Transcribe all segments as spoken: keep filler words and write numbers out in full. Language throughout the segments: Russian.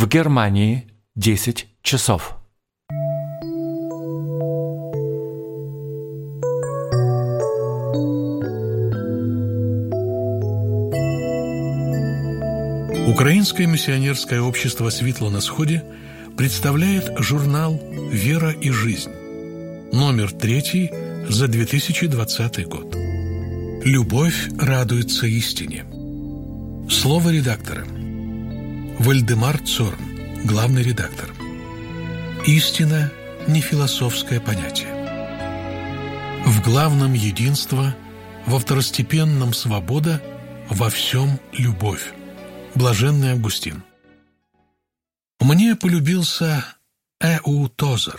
В Германии десять часов. Украинское миссионерское общество «Светло на сходе» представляет журнал «Вера и жизнь», номер третий за две тысячи двадцатый год. «Любовь радуется истине». Слово редактора. Вальдемар Цорн, главный редактор. Истина – не философское понятие. В главном единство, во второстепенном свобода, во всем любовь. Блаженный Августин. Мне полюбился Э У Тозер.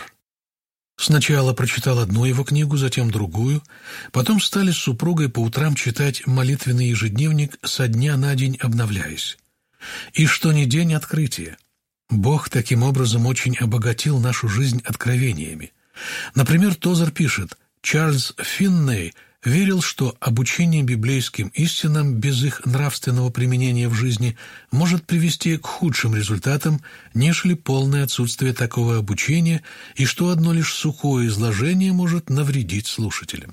Сначала прочитал одну его книгу, затем другую, потом стали с супругой по утрам читать молитвенный ежедневник, со дня на день обновляясь. И что ни день открытие. Бог таким образом очень обогатил нашу жизнь откровениями. Например, Тозер пишет: Чарльз Финней верил, что обучение библейским истинам без их нравственного применения в жизни может привести к худшим результатам, нежели полное отсутствие такого обучения, и что одно лишь сухое изложение может навредить слушателям.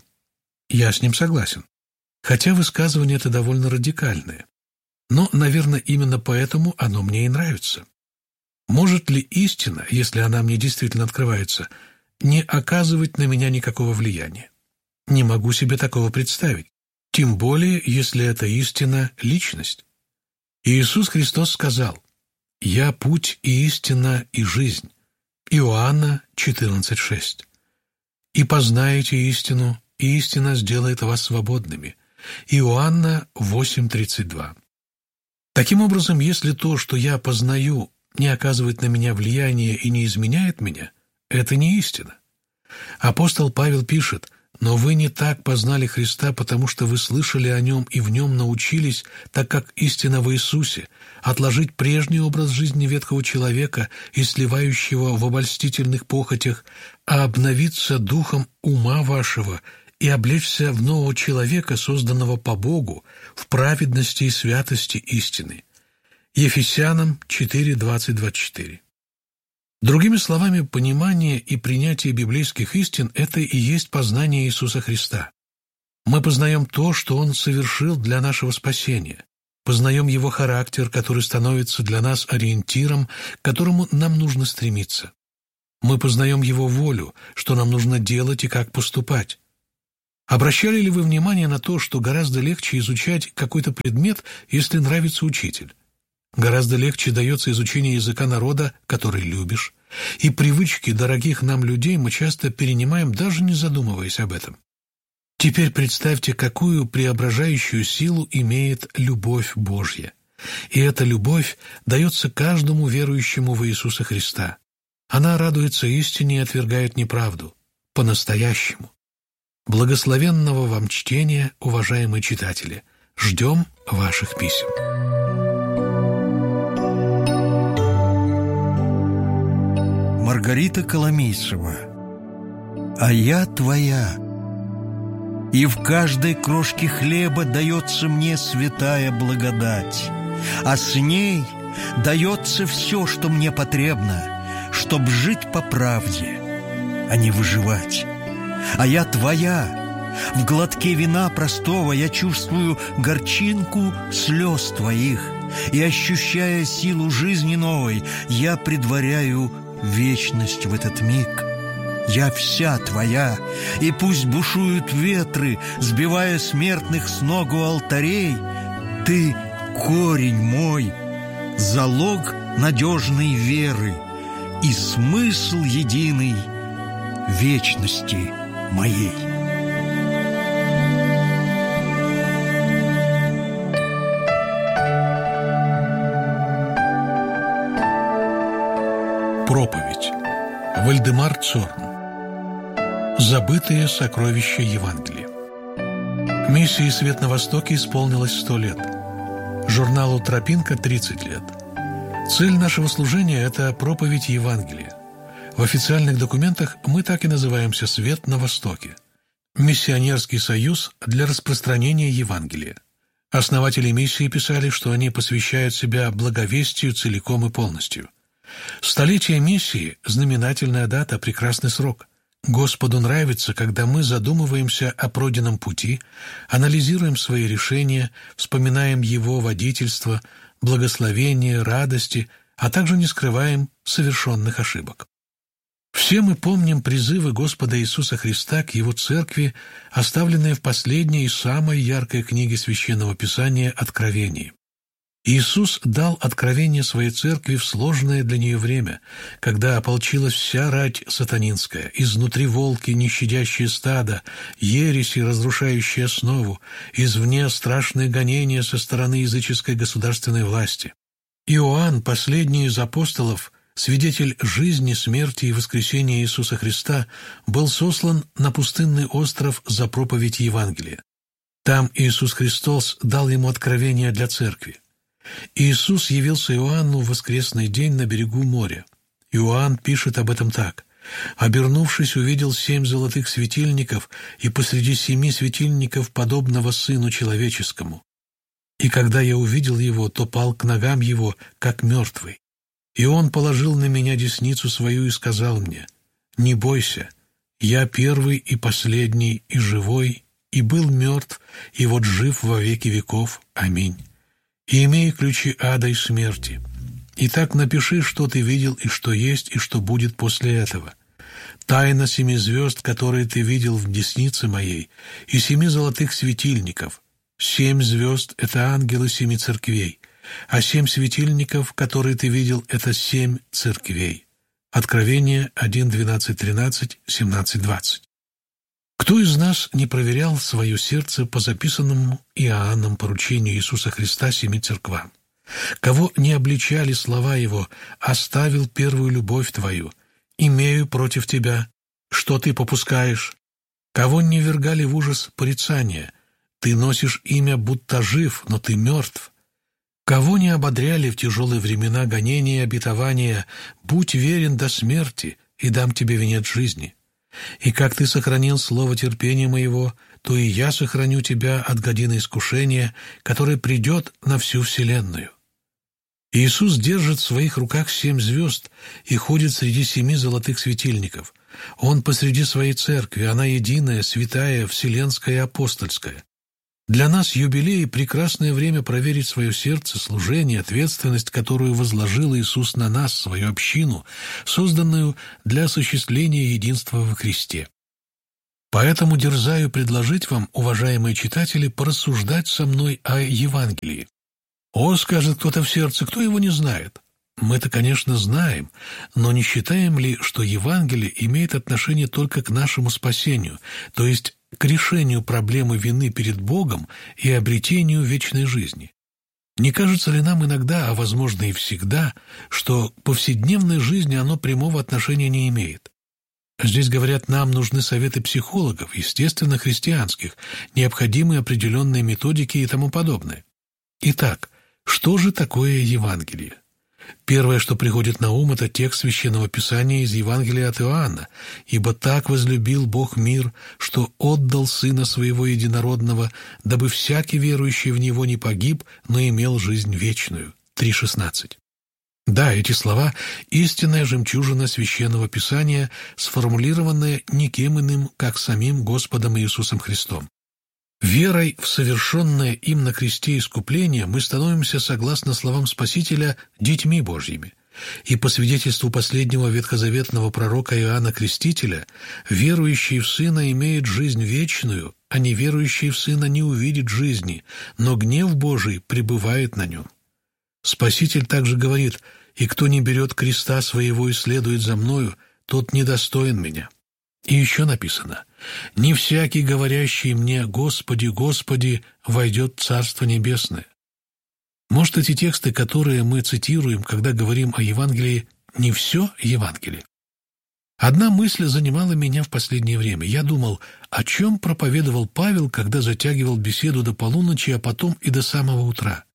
Я с ним согласен, хотя высказывание это довольно радикальное. Но, наверное, именно поэтому оно мне и нравится. Может ли истина, если она мне действительно открывается, не оказывать на меня никакого влияния? Не могу себе такого представить, тем более, если эта истина – личность. Иисус Христос сказал: «Я путь и истина и жизнь». Иоанна четырнадцать шесть. «И познаете истину, и истина сделает вас свободными». Иоанна восемь тридцать два. Таким образом, если то, что я познаю, не оказывает на меня влияния и не изменяет меня, это не истина. Апостол Павел пишет: «Но вы не так познали Христа, потому что вы слышали о Нем и в Нем научились, так как истина в Иисусе, отложить прежний образ жизни ветхого человека и сливающего в обольстительных похотях, а обновиться духом ума вашего и облечься в нового человека, созданного по Богу, в праведности и святости истины». Ефесянам четыре двадцать двадцать четыре. Другими словами, понимание и принятие библейских истин – это и есть познание Иисуса Христа. Мы познаем то, что Он совершил для нашего спасения, познаем Его характер, который становится для нас ориентиром, к которому нам нужно стремиться. Мы познаем Его волю, что нам нужно делать и как поступать. Обращали ли вы внимание на то, что гораздо легче изучать какой-то предмет, если нравится учитель? Гораздо легче дается изучение языка народа, который любишь, и привычки дорогих нам людей мы часто перенимаем, даже не задумываясь об этом. Теперь представьте, какую преображающую силу имеет любовь Божья. И эта любовь дается каждому верующему в Иисуса Христа. Она радуется истине и отвергает неправду. По-настоящему. Благословенного вам чтения, уважаемые читатели. Ждем ваших писем. Маргарита Коломейцева. «А я твоя, и в каждой крошке хлеба дается мне святая благодать, а с ней дается все, что мне потребно, чтоб жить по правде, а не выживать. А я твоя, в глотке вина простого я чувствую горчинку слез твоих, и, ощущая силу жизни новой, я предваряю вечность в этот миг. Я вся твоя, и пусть бушуют ветры, сбивая смертных с ног у алтарей, ты — корень мой, залог надежной веры и смысл единый вечности моей». Проповедь. Вальдемар Цорн. Забытые сокровища Евангелия. Миссии «Свет на Востоке» исполнилось сто лет. Журналу «Тропинка» тридцать лет. Цель нашего служения – это проповедь Евангелия. В официальных документах мы так и называемся «Свет на Востоке». Миссионерский союз для распространения Евангелия. Основатели миссии писали, что они посвящают себя благовестию целиком и полностью. Столетие миссии – знаменательная дата, прекрасный срок. Господу нравится, когда мы задумываемся о пройденном пути, анализируем свои решения, вспоминаем Его водительство, благословение, радости, а также не скрываем совершенных ошибок. Все мы помним призывы Господа Иисуса Христа к Его Церкви, оставленные в последней и самой яркой книге Священного Писания «Откровении». Иисус дал откровение своей Церкви в сложное для нее время, когда ополчилась вся рать сатанинская, изнутри волки, не щадящие стада, ереси, разрушающие основу, извне страшные гонения со стороны языческой государственной власти. Иоанн, последний из апостолов, свидетель жизни, смерти и воскресения Иисуса Христа, был сослан на пустынный остров за проповедь Евангелия. Там Иисус Христос дал ему откровение для Церкви. Иисус явился Иоанну в воскресный день на берегу моря. Иоанн пишет об этом так: «Обернувшись, увидел семь золотых светильников, и посреди семи светильников подобного Сыну Человеческому. И когда я увидел его, то пал к ногам его, как мертвый. И он положил на меня десницу свою и сказал мне: не бойся, я первый и последний, и живой, и был мертв, и вот жив во веки веков. Аминь. И имею ключи ада и смерти. Итак, напиши, что ты видел, и что есть, и что будет после этого. Тайна семи звезд, которые ты видел в деснице моей, и семи золотых светильников. Семь звезд — это ангелы семи церквей, а семь светильников, которые ты видел, — это семь церквей». Откровение один, двенадцать, тринадцать, семнадцать, двадцать. Кто из нас не проверял свое сердце по записанному Иоанном поручению Иисуса Христа семи церквам? Кого не обличали слова Его: «Оставил первую любовь твою, имею против тебя, что ты попускаешь»? Кого не ввергали в ужас порицания: «Ты носишь имя, будто жив, но ты мертв»? Кого не ободряли в тяжелые времена гонения и обетования: «Будь верен до смерти, и дам тебе венец жизни»? И как ты сохранил слово терпения моего, то и я сохраню тебя от годины искушения, которое придет на всю вселенную. Иисус держит в своих руках семь звезд и ходит среди семи золотых светильников. Он посреди своей церкви, она единая, святая, вселенская и апостольская. Для нас юбилей — прекрасное время проверить свое сердце, служение, ответственность, которую возложил Иисус на нас, свою общину, созданную для осуществления единства во Христе. Поэтому дерзаю предложить вам, уважаемые читатели, порассуждать со мной о Евангелии. «О, — скажет кто-то в сердце, — кто его не знает?» Мы-то, конечно, знаем, но не считаем ли, что Евангелие имеет отношение только к нашему спасению, то есть к решению проблемы вины перед Богом и обретению вечной жизни? Не кажется ли нам иногда, а возможно и всегда, что к повседневной жизни оно прямого отношения не имеет? Здесь, говорят, нам нужны советы психологов, естественно, христианских, необходимые определенные методики и тому подобное. Итак, что же такое Евангелие? Первое, что приходит на ум, это текст Священного Писания из Евангелия от Иоанна: «Ибо так возлюбил Бог мир, что отдал Сына Своего Единородного, дабы всякий верующий в Него не погиб, но имел жизнь вечную». три шестнадцать. Да, эти слова — истинная жемчужина Священного Писания, сформулированная никем иным, как самим Господом Иисусом Христом. Верой в совершенное им на кресте искупление мы становимся, согласно словам Спасителя, детьми Божьими. И по свидетельству последнего ветхозаветного пророка Иоанна Крестителя, верующий в Сына имеет жизнь вечную, а неверующий в Сына не увидит жизни, но гнев Божий пребывает на нем. Спаситель также говорит: «И кто не берет креста своего и следует за мною, тот недостоин меня». И еще написано: «Не всякий, говорящий мне: Господи, Господи, войдет в Царство Небесное». Может, эти тексты, которые мы цитируем, когда говорим о Евангелии, не все Евангелие? Одна мысль занимала меня в последнее время. Я думал, о чем проповедовал Павел, когда затягивал беседу до полуночи, а потом и до самого утра.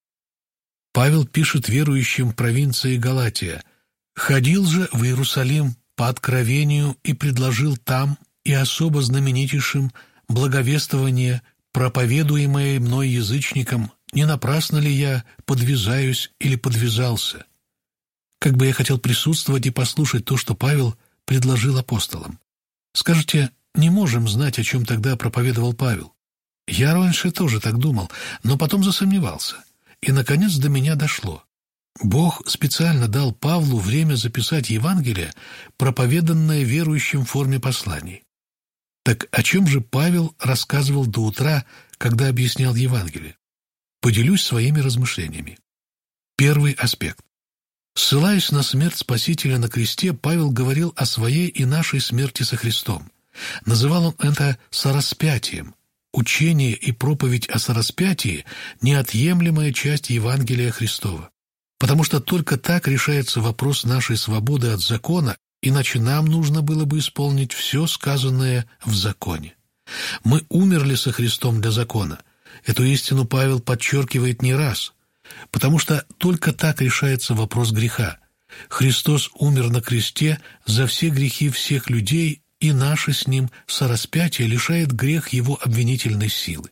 Павел пишет верующим провинции Галатия: «Ходил же в Иерусалим по откровению и предложил там и особо знаменитейшим благовествование, проповедуемое мной язычникам, не напрасно ли я подвязаюсь или подвязался? Как бы я хотел присутствовать и послушать то, что Павел предложил апостолам. Скажете, не можем знать, о чем тогда проповедовал Павел. Я раньше тоже так думал, но потом засомневался. И, наконец, до меня дошло. Бог специально дал Павлу время записать Евангелие, проповеданное верующим в форме посланий. Так о чем же Павел рассказывал до утра, когда объяснял Евангелие? Поделюсь своими размышлениями. Первый аспект. Ссылаясь на смерть Спасителя на кресте, Павел говорил о своей и нашей смерти со Христом. Называл он это сораспятием. Учение и проповедь о сораспятии – неотъемлемая часть Евангелия Христова. Потому что только так решается вопрос нашей свободы от закона, иначе нам нужно было бы исполнить все сказанное в законе. Мы умерли со Христом для закона. Эту истину Павел подчеркивает не раз. Потому что только так решается вопрос греха. Христос умер на кресте за все грехи всех людей, и наше с Ним сораспятие лишает грех его обвинительной силы.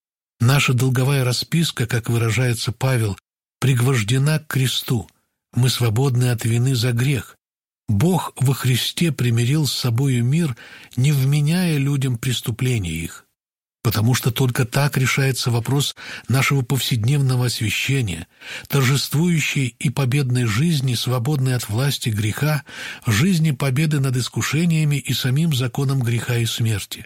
Наша долговая расписка, как выражается Павел, пригвождена к кресту. Мы свободны от вины за грех. Бог во Христе примирил с собою мир, не вменяя людям преступления их. Потому что только так решается вопрос нашего повседневного освящения, торжествующей и победной жизни, свободной от власти греха, жизни победы над искушениями и самим законом греха и смерти.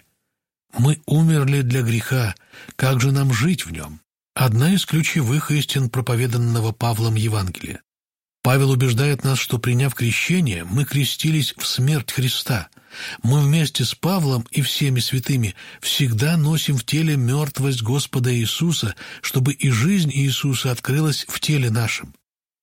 Мы умерли для греха, как же нам жить в нем? Одна из ключевых истин проповеданного Павлом Евангелия. Павел убеждает нас, что, приняв крещение, мы крестились в смерть Христа. Мы вместе с Павлом и всеми святыми всегда носим в теле мертвость Господа Иисуса, чтобы и жизнь Иисуса открылась в теле нашем.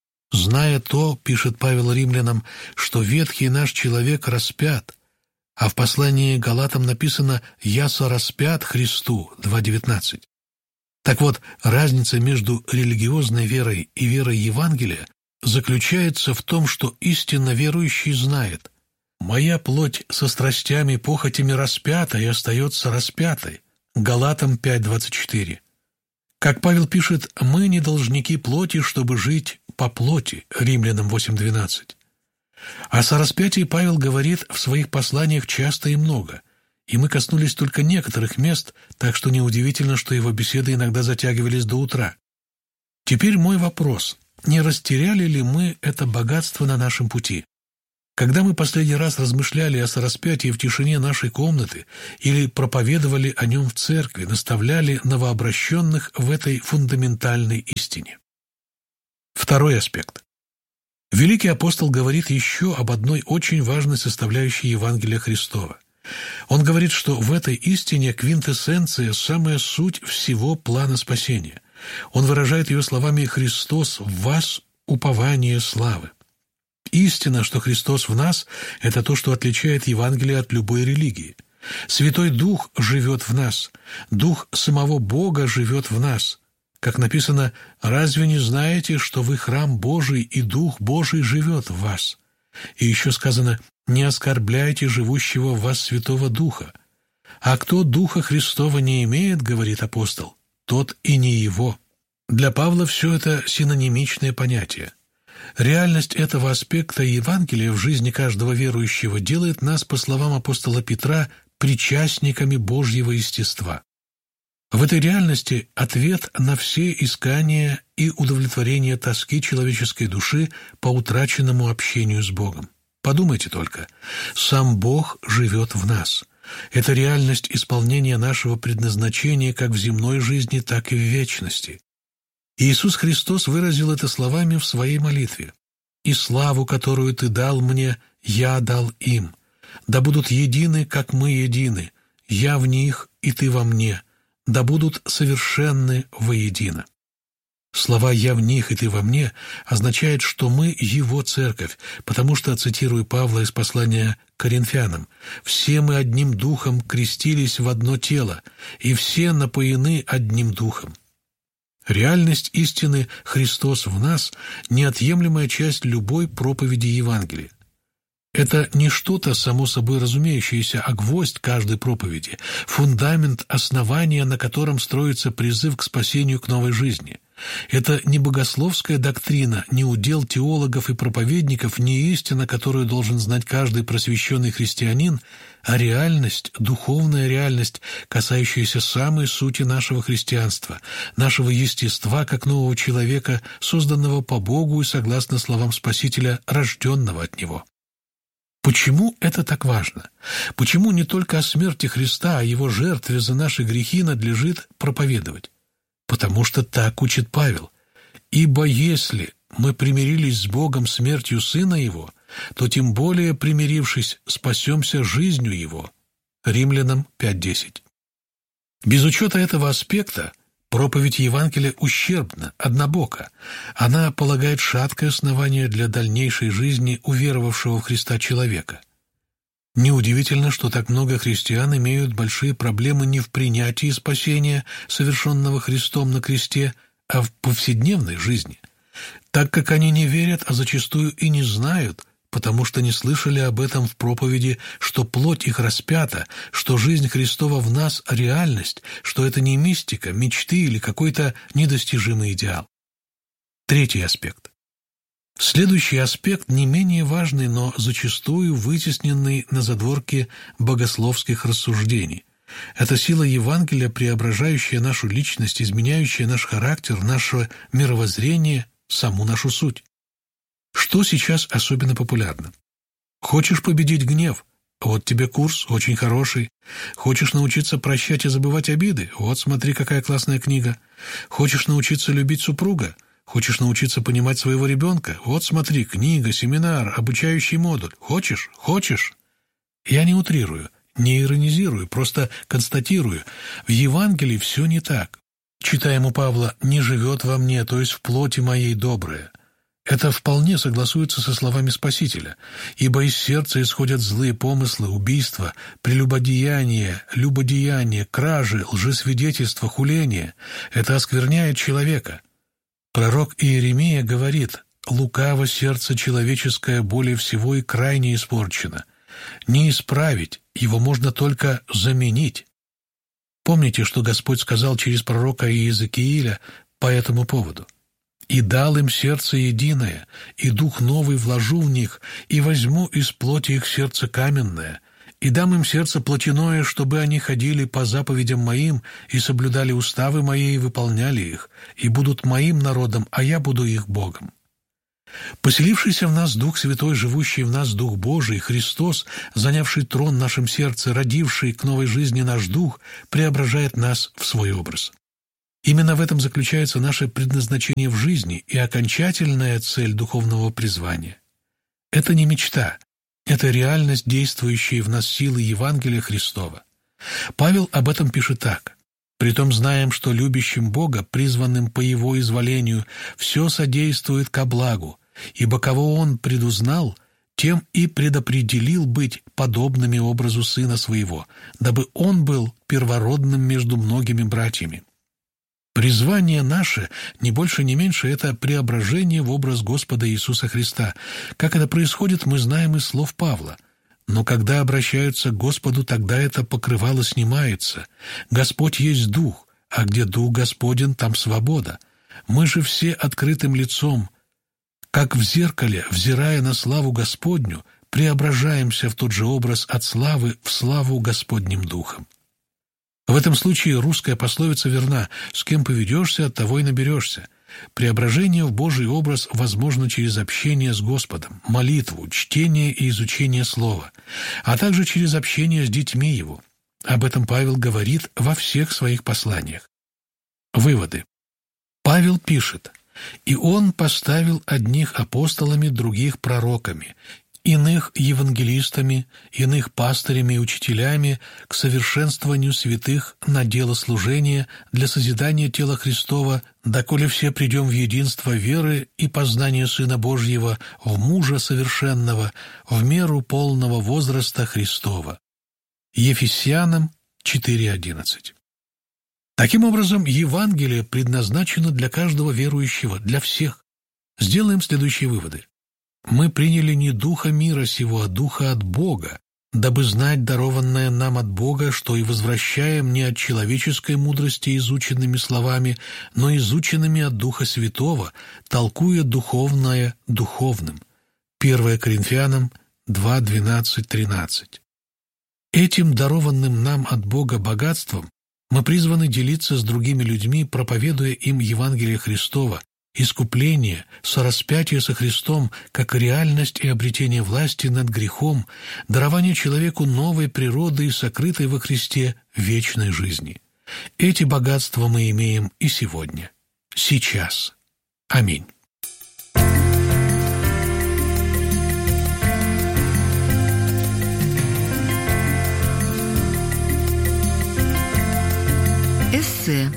«Зная то, — пишет Павел римлянам, — что ветхий наш человек распят», а в послании к Галатам написано «Я сораспят Христу» два девятнадцать. Так вот, разница между религиозной верой и верой Евангелия заключается в том, что истинно верующий знает: «Моя плоть со страстями и похотями распята и остается распятой» Галатам пять двадцать четыре. Как Павел пишет, мы не должники плоти, чтобы жить по плоти Римлянам восемь двенадцать. О сораспятии Павел говорит в своих посланиях часто и много, и мы коснулись только некоторых мест, так что неудивительно, что его беседы иногда затягивались до утра. Теперь мой вопрос: не растеряли ли мы это богатство на нашем пути? Когда мы последний раз размышляли о сораспятии в тишине нашей комнаты или проповедовали о нем в церкви, наставляли новообращенных в этой фундаментальной истине? Второй аспект. Великий апостол говорит еще об одной очень важной составляющей Евангелия Христова. Он говорит, что в этой истине квинтэссенция, самая суть всего плана спасения. Он выражает ее словами «Христос в вас – упование славы». Истина, что Христос в нас – это то, что отличает Евангелие от любой религии. Святой Дух живет в нас, Дух самого Бога живет в нас. Как написано, «Разве не знаете, что вы храм Божий, и Дух Божий живет в вас?» И еще сказано, «Не оскорбляйте живущего в вас Святого Духа». А кто Духа Христова не имеет, говорит апостол, тот и не его. Для Павла все это синонимичное понятие. Реальность этого аспекта Евангелия в жизни каждого верующего делает нас, по словам апостола Петра, причастниками Божьего естества. В этой реальности ответ на все искания и удовлетворение тоски человеческой души по утраченному общению с Богом. Подумайте только, сам Бог живет в нас. Это реальность исполнения нашего предназначения как в земной жизни, так и в вечности. Иисус Христос выразил это словами в своей молитве: «И славу, которую Ты дал мне, я дал им. Да будут едины, как мы едины, я в них, и Ты во мне. Да будут совершенны воедино». Слова «я в них, и ты во мне» означает, что мы Его церковь, потому что, цитирую Павла из послания к Коринфянам, «все мы одним духом крестились в одно тело, и все напоены одним духом». Реальность истины «Христос в нас» – неотъемлемая часть любой проповеди Евангелия. Это не что-то само собой разумеющееся, а гвоздь каждой проповеди, фундамент, основания, на котором строится призыв к спасению, к новой жизни. Это не богословская доктрина, не удел теологов и проповедников, не истина, которую должен знать каждый просвещенный христианин, а реальность, духовная реальность, касающаяся самой сути нашего христианства, нашего естества как нового человека, созданного по Богу и, согласно словам Спасителя, рожденного от Него. Почему это так важно? Почему не только о смерти Христа, а о Его жертве за наши грехи надлежит проповедовать? Потому что так учит Павел. «Ибо если мы примирились с Богом смертью Сына Его, то тем более, примирившись, спасемся жизнью Его». Римлянам пять десять. Без учета этого аспекта проповедь Евангелия ущербна, однобока. Она полагает шаткое основание для дальнейшей жизни уверовавшего в Христа человека. Неудивительно, что так много христиан имеют большие проблемы не в принятии спасения, совершенного Христом на кресте, а в повседневной жизни, так как они не верят, а зачастую и не знают, потому что не слышали об этом в проповеди, что плоть их распята, что жизнь Христова в нас – реальность, что это не мистика, мечты или какой-то недостижимый идеал. Третий аспект. Следующий аспект не менее важный, но зачастую вытесненный на задворке богословских рассуждений. Это сила Евангелия, преображающая нашу личность, изменяющая наш характер, наше мировоззрение, саму нашу суть. Что сейчас особенно популярно? Хочешь победить гнев? Вот тебе курс, очень хороший. Хочешь научиться прощать и забывать обиды? Вот смотри, какая классная книга. Хочешь научиться любить супруга? Хочешь научиться понимать своего ребенка? Вот смотри, книга, семинар, обучающий модуль. Хочешь? Хочешь? Я не утрирую, не иронизирую, просто констатирую. В Евангелии все не так. Читаем у Павла «не живет во мне, то есть в плоти моей доброе». Это вполне согласуется со словами Спасителя. «Ибо из сердца исходят злые помыслы, убийства, прелюбодеяние, любодеяние, кражи, лжесвидетельство, хуление. Это оскверняет человека». Пророк Иеремия говорит: «Лукаво сердце человеческое более всего и крайне испорчено. Не исправить, его можно только заменить». Помните, что Господь сказал через пророка Иезекииля по этому поводу? «И дал им сердце единое, и дух новый вложу в них, и возьму из плоти их сердце каменное, и дам им сердце плотяное, чтобы они ходили по заповедям моим и соблюдали уставы мои и выполняли их, и будут моим народом, а я буду их Богом». Поселившийся в нас Дух Святой, живущий в нас Дух Божий, Христос, занявший трон в нашем сердце, родивший к новой жизни наш Дух, преображает нас в свой образ. Именно в этом заключается наше предназначение в жизни и окончательная цель духовного призвания. Это не мечта, это реальность, действующая в нас силы Евангелия Христова. Павел об этом пишет так: «Притом знаем, что любящим Бога, призванным по Его изволению, все содействует ко благу, ибо кого Он предузнал, тем и предопределил быть подобными образу Сына Своего, дабы Он был первородным между многими братьями». Призвание наше, не больше, не меньше, это преображение в образ Господа Иисуса Христа. Как это происходит, мы знаем из слов Павла. Но когда обращаются к Господу, тогда это покрывало снимается. Господь есть Дух, а где Дух Господен, там свобода. Мы же все открытым лицом, как в зеркале, взирая на славу Господню, преображаемся в тот же образ от славы в славу Господним Духом. В этом случае русская пословица верна: «С кем поведешься, от того и наберешься». Преображение в Божий образ возможно через общение с Господом, молитву, чтение и изучение Слова, а также через общение с детьми Его. Об этом Павел говорит во всех своих посланиях. Выводы. Павел пишет: «И он поставил одних апостолами, других пророками, иных евангелистами, иных пастырями и учителями к совершенствованию святых на дело служения для созидания тела Христова, доколе все придем в единство веры и познания Сына Божьего, в мужа совершенного, в меру полного возраста Христова». Ефесянам четыре одиннадцать. Таким образом, Евангелие предназначено для каждого верующего, для всех. Сделаем следующие выводы. Мы приняли не духа мира сего, а духа от Бога, дабы знать дарованное нам от Бога, что и возвращаем не от человеческой мудрости изученными словами, но изученными от Духа Святого, толкуя духовное духовным». первое Коринфянам два, двенадцать, тринадцать. Этим дарованным нам от Бога богатством мы призваны делиться с другими людьми, проповедуя им Евангелие Христова, искупление, сораспятие со Христом, как реальность и обретение власти над грехом, дарование человеку новой природы и сокрытой во Христе вечной жизни. Эти богатства мы имеем и сегодня, сейчас. Аминь. Эссе.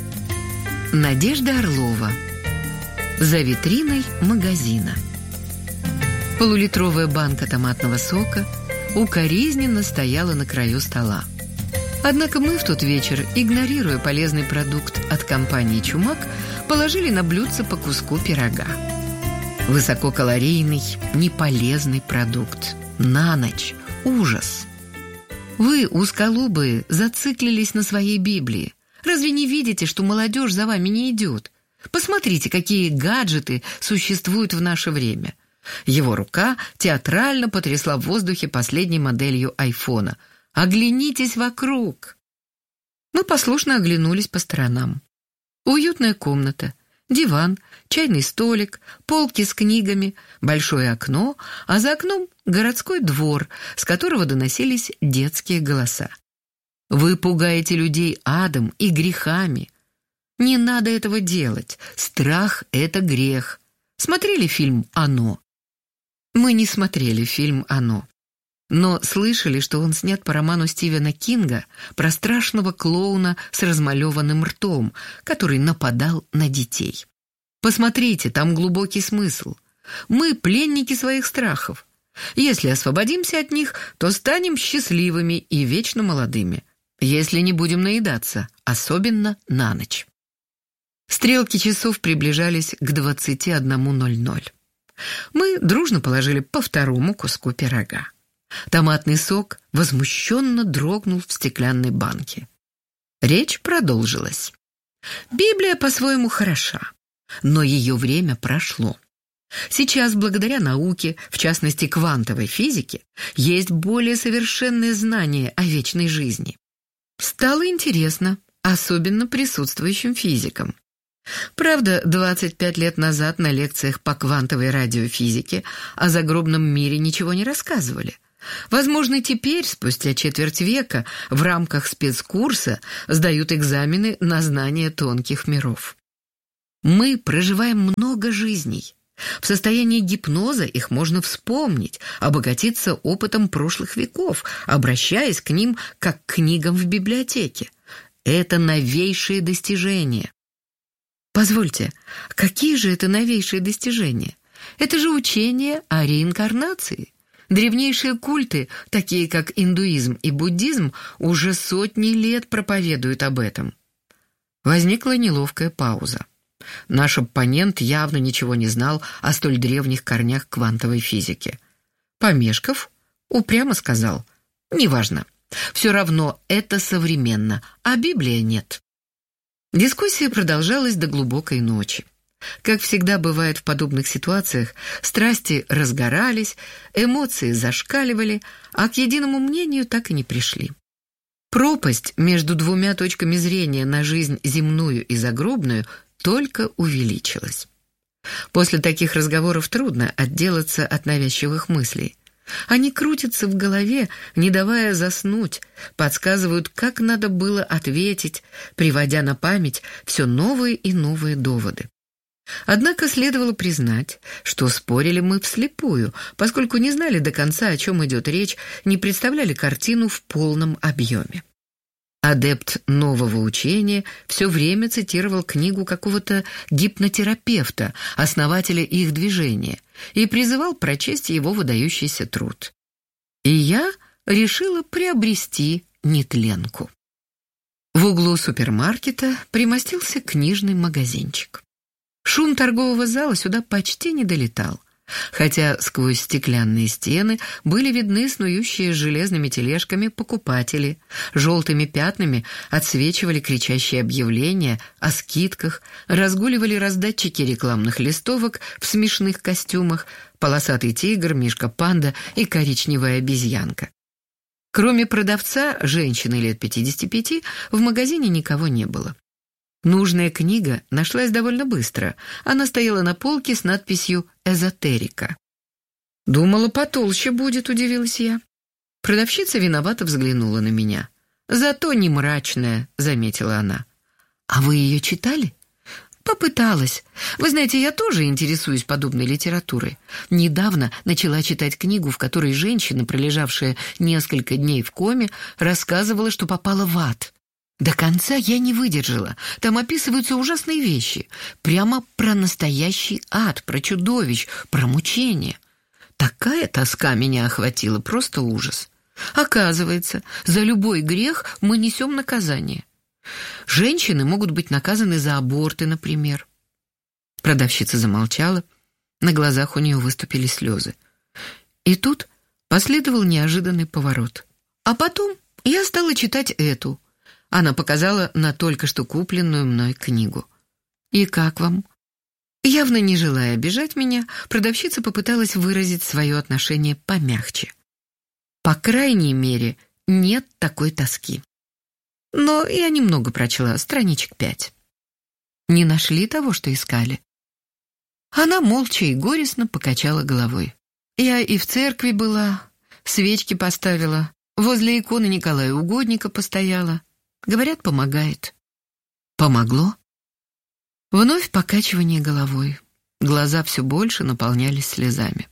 Надежда Орлова. «За витриной магазина». Полулитровая банка томатного сока укоризненно стояла на краю стола. Однако мы в тот вечер, игнорируя полезный продукт от компании «Чумак», положили на блюдце по куску пирога. Высококалорийный, неполезный продукт. На ночь. Ужас. Вы, узколобые, зациклились на своей Библии. Разве не видите, что молодежь за вами не идет? Посмотрите, какие гаджеты существуют в наше время. Его рука театрально потрясла в воздухе последней моделью айфона. Оглянитесь вокруг. Мы послушно оглянулись по сторонам. Уютная комната, диван, чайный столик, полки с книгами, большое окно, а за окном городской двор, с которого доносились детские голоса. Вы пугаете людей адом и грехами. Не надо этого делать. Страх — это грех. Смотрели фильм «Оно»? Мы не смотрели фильм «Оно», но слышали, что он снят по роману Стивена Кинга про страшного клоуна с размалеванным ртом, который нападал на детей. Посмотрите, там глубокий смысл. Мы пленники своих страхов. Если освободимся от них, то станем счастливыми и вечно молодыми. Если не будем наедаться, особенно на ночь. Стрелки часов приближались к двадцати одному ноль ноль. Мы дружно положили по второму куску пирога. Томатный сок возмущенно дрогнул в стеклянной банке. Речь продолжилась. Библия по-своему хороша, но ее время прошло. Сейчас, благодаря науке, в частности квантовой физике, есть более совершенные знания о вечной жизни. Стало интересно, особенно присутствующим физикам. Правда, двадцать пять лет назад на лекциях по квантовой радиофизике о загробном мире ничего не рассказывали. Возможно, теперь, спустя четверть века, в рамках спецкурса сдают экзамены на знание тонких миров. Мы проживаем много жизней. В состоянии гипноза их можно вспомнить, обогатиться опытом прошлых веков, обращаясь к ним как к книгам в библиотеке. Это новейшие достижения. Позвольте, какие же это новейшие достижения? Это же учение о реинкарнации. Древнейшие культы, такие как индуизм и буддизм, уже сотни лет проповедуют об этом. Возникла неловкая пауза. Наш оппонент явно ничего не знал о столь древних корнях квантовой физики. Помешков, упрямо сказал: «Неважно, все равно это современно, а Библия нет». Дискуссия продолжалась до глубокой ночи. Как всегда бывает в подобных ситуациях, страсти разгорались, эмоции зашкаливали, а к единому мнению так и не пришли. Пропасть между двумя точками зрения на жизнь земную и загробную только увеличилась. После таких разговоров трудно отделаться от навязчивых мыслей. Они крутятся в голове, не давая заснуть, подсказывают, как надо было ответить, приводя на память все новые и новые доводы. Однако следовало признать, что спорили мы вслепую, поскольку не знали до конца, о чем идет речь, не представляли картину в полном объеме. Адепт нового учения все время цитировал книгу какого-то гипнотерапевта, основателя их движения, и призывал прочесть его выдающийся труд. И я решила приобрести нетленку. В углу супермаркета примостился книжный магазинчик. Шум торгового зала сюда почти не долетал. хотя сквозь стеклянные стены были видны снующие с железными тележками покупатели. Желтыми пятнами отсвечивали кричащие объявления о скидках, разгуливали раздатчики рекламных листовок в смешных костюмах, полосатый тигр, мишка-панда и коричневая обезьянка. Кроме продавца, женщины лет пятидесяти пяти, в магазине никого не было. Нужная книга нашлась довольно быстро. Она стояла на полке с надписью «Эзотерика». «Думала, потолще будет», — удивилась я. Продавщица виновато взглянула на меня. «Зато не мрачная», — заметила она. «А вы ее читали?» «Попыталась. Вы знаете, я тоже интересуюсь подобной литературой. Недавно начала читать книгу, в которой женщина, пролежавшая несколько дней в коме, рассказывала, что попала в ад. До конца я не выдержала. Там описываются ужасные вещи. Прямо про настоящий ад, про чудовищ, про мучения. Такая тоска меня охватила, просто ужас. Оказывается, за любой грех мы несем наказание. Женщины могут быть наказаны за аборты, например». Продавщица замолчала. На глазах у нее выступили слезы. И тут последовал неожиданный поворот. А потом я стала читать эту. Она показала на только что купленную мной книгу. «И как вам?» Явно не желая обижать меня, продавщица попыталась выразить свое отношение помягче. «По крайней мере, нет такой тоски». Но я немного прочла, страничек пять. «Не нашли того, что искали?» Она молча и горестно покачала головой. «Я и в церкви была, свечки поставила, возле иконы Николая Угодника постояла. Говорят, помогает». «Помогло?» Вновь покачивание головой. Глаза все больше наполнялись слезами.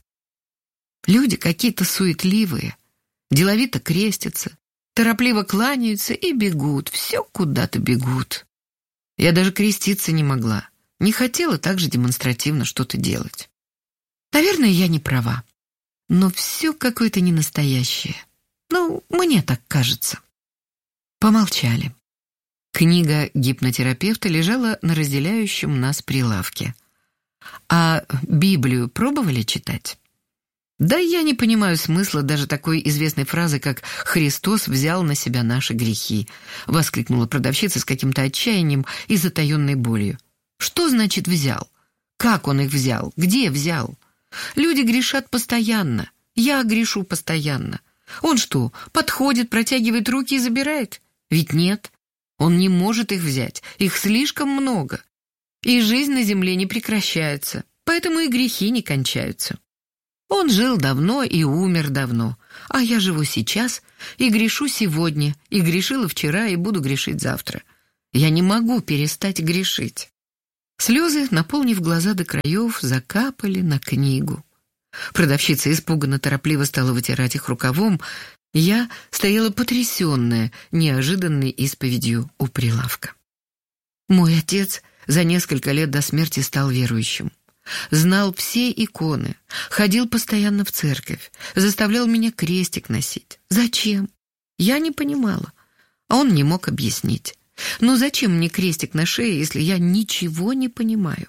Люди какие-то суетливые, деловито крестятся, торопливо кланяются и бегут, все куда-то бегут. Я даже креститься не могла, не хотела так же демонстративно что-то делать. Наверное, я не права, но все какое-то ненастоящее. Ну, мне так кажется». Помолчали. Книга гипнотерапевта лежала на разделяющем нас прилавке. «А Библию пробовали читать?» «Да я не понимаю смысла даже такой известной фразы, как «Христос взял на себя наши грехи», — воскликнула продавщица с каким-то отчаянием и затаенной болью. «Что значит «взял»? Как он их взял? Где взял? Люди грешат постоянно. Я грешу постоянно. Он что, подходит, протягивает руки и забирает? Ведь нет. Он не может их взять. Их слишком много. И жизнь на земле не прекращается, поэтому и грехи не кончаются. Он жил давно и умер давно, а я живу сейчас и грешу сегодня, и грешила вчера, и буду грешить завтра. Я не могу перестать грешить». Слезы, наполнив глаза до краев, закапали на книгу. Продавщица испуганно торопливо стала вытирать их рукавом. Я стояла потрясенная неожиданной исповедью у прилавка. Мой отец за несколько лет до смерти стал верующим. Знал все иконы, ходил постоянно в церковь, заставлял меня крестик носить. Зачем? Я не понимала, а он не мог объяснить. Но зачем мне крестик на шее, если я ничего не понимаю?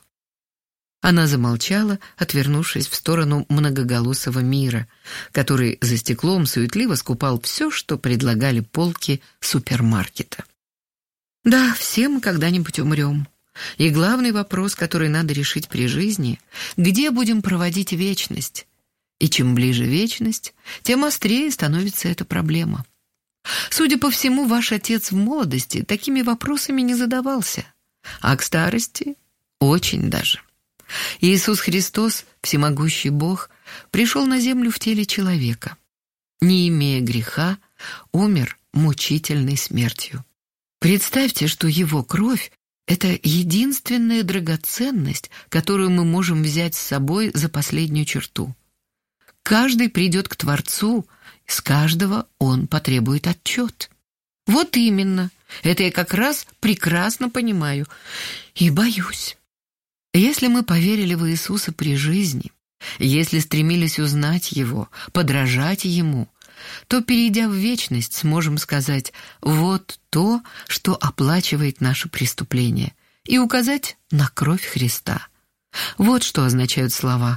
Она замолчала, отвернувшись в сторону многоголосого мира, который за стеклом суетливо скупал все, что предлагали полки супермаркета. «Да, все мы когда-нибудь умрем. И главный вопрос, который надо решить при жизни, где будем проводить вечность? И чем ближе вечность, тем острее становится эта проблема. Судя по всему, ваш отец в молодости такими вопросами не задавался, а к старости очень даже. Иисус Христос, всемогущий Бог, пришел на землю в теле человека. Не имея греха, умер мучительной смертью. Представьте, что его кровь — это единственная драгоценность, которую мы можем взять с собой за последнюю черту. Каждый придет к Творцу, с каждого он потребует отчет. Вот именно, это я как раз прекрасно понимаю и боюсь. Если мы поверили в Иисуса при жизни, если стремились узнать Его, подражать Ему, то, перейдя в вечность, сможем сказать «вот то, что оплачивает наше преступление», и указать на кровь Христа. Вот что означают слова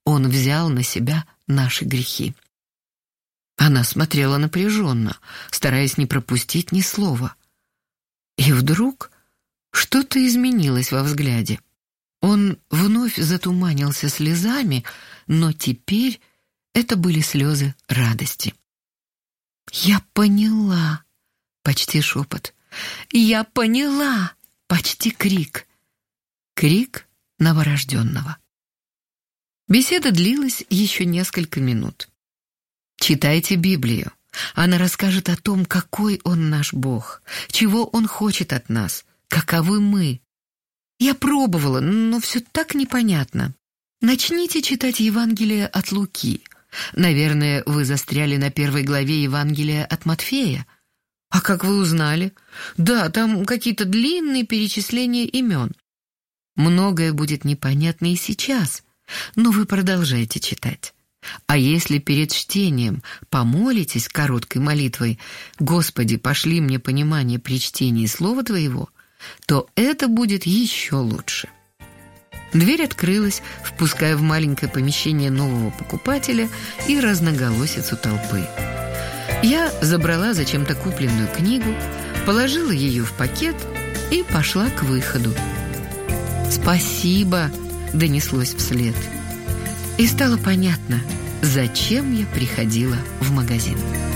Он взял на себя наши грехи. Она смотрела напряженно, стараясь не пропустить ни слова. И вдруг что-то изменилось во взгляде. Он вновь затуманился слезами, но теперь это были слезы радости. «Я поняла!» — почти шепот. «Я поняла!» — почти крик. Крик новорожденного. Беседа длилась еще несколько минут. Читайте Библию. Она расскажет о том, какой Он наш Бог, чего Он хочет от нас, каковы мы. Я пробовала, но все так непонятно. Начните читать Евангелие от Луки. Наверное, вы застряли на первой главе Евангелия от Матфея. А как вы узнали? Да, там какие-то длинные перечисления имен. Многое будет непонятно и сейчас, но вы продолжайте читать. А если перед чтением помолитесь короткой молитвой «Господи, пошли мне понимание при чтении Слова Твоего», то это будет еще лучше. Дверь открылась, впуская в маленькое помещение нового покупателя и разноголосицу толпы. Я забрала зачем-то купленную книгу, положила ее в пакет и пошла к выходу. «Спасибо!» — донеслось вслед. И стало понятно, зачем я приходила в магазин.